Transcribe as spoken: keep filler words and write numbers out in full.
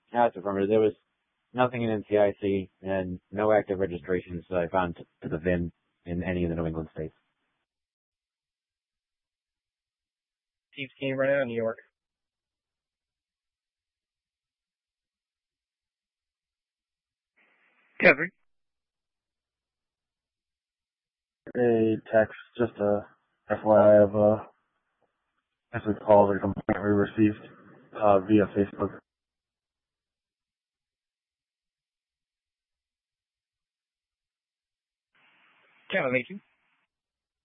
Yeah, it's affirmative. There was nothing in N C I C and no active registrations that I found to, to the V I N in any of the New England states. Teams can you run out of New York? Kevin. A text, just a F Y I of a actually calls or complaint we received uh, via Facebook. Kevin, thank you.